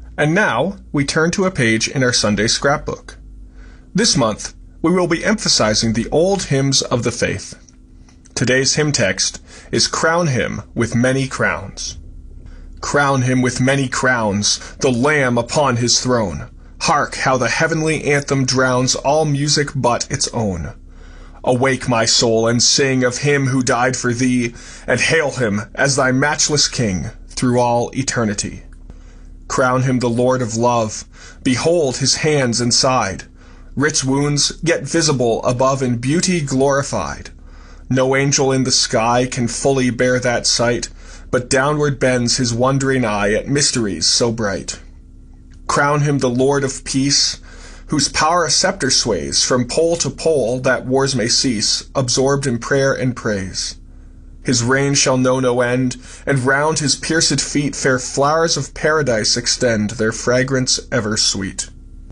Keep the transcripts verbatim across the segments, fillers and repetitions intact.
And now we turn to a page in our Sunday scrapbook. This month, we will be emphasizing the old hymns of the faith. Today's hymn text is Crown Him with Many Crowns. Crown him with many crowns, the Lamb upon his throne. Hark how the heavenly anthem drowns all music but its own. Awake, my soul, and sing of him who died for thee, and hail him as thy matchless King through all eternity. Crown him the Lord of love. Behold his hands and side. Rich wounds, yet visible above in beauty glorified. No angel in the sky can fully bear that sight, but downward bends his wondering eye at mysteries so bright. Crown him the Lord of peace, whose power a scepter sways from pole to pole that wars may cease, absorbed in prayer and praise. His reign shall know no end, and round his pierced feet fair flowers of paradise extend their fragrance ever sweet.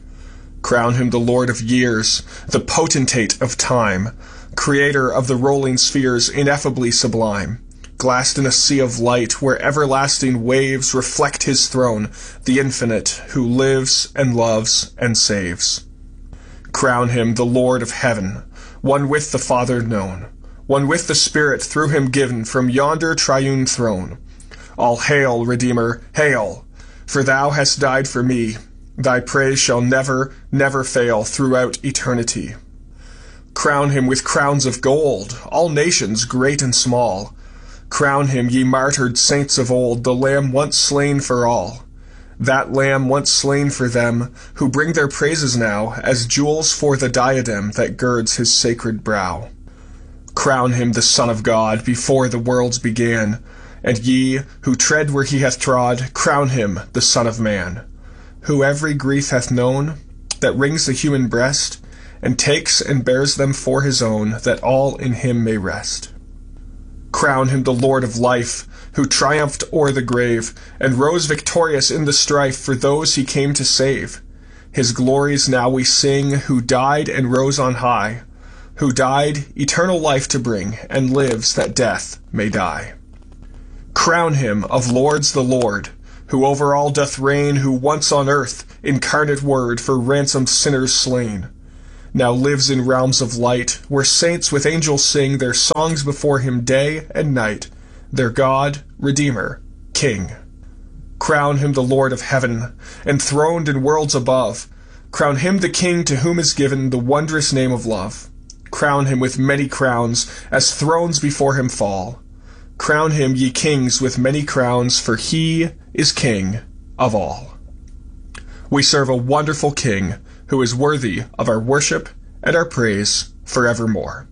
Crown him the Lord of years, the potentate of time, creator of the rolling spheres ineffably sublime, glassed in a sea of light where everlasting waves reflect his throne, the infinite, who lives and loves and saves. Crown him the Lord of heaven, one with the Father known, one with the Spirit through him given from yonder triune throne. All hail, Redeemer, hail! For thou hast died for me. Thy praise shall never, never fail throughout eternity. Crown him with crowns of gold, all nations great and small. Crown him, ye martyred saints of old, the Lamb once slain for all. That Lamb once slain for them, who bring their praises now as jewels for the diadem that girds his sacred brow. Crown him the Son of God before the worlds began, and ye, who tread where he hath trod, crown him the Son of Man, who every grief hath known, that wrings the human breast, and takes and bears them for his own, that all in him may rest. Crown him the Lord of life, who triumphed o'er the grave, and rose victorious in the strife for those he came to save. His glories now we sing, who died and rose on high, who died eternal life to bring, and lives that death may die. Crown him of lords the Lord, who over all doth reign, who once on earth, incarnate word for ransomed sinners slain, now lives in realms of light, where saints with angels sing their songs before him day and night, their God, Redeemer, King. Crown him the Lord of heaven, enthroned in worlds above. Crown him the King to whom is given the wondrous name of love. Crown him with many crowns, as thrones before him fall. Crown him, ye kings, with many crowns, for he is King of all. We serve a wonderful King, who is worthy of our worship and our praise forevermore.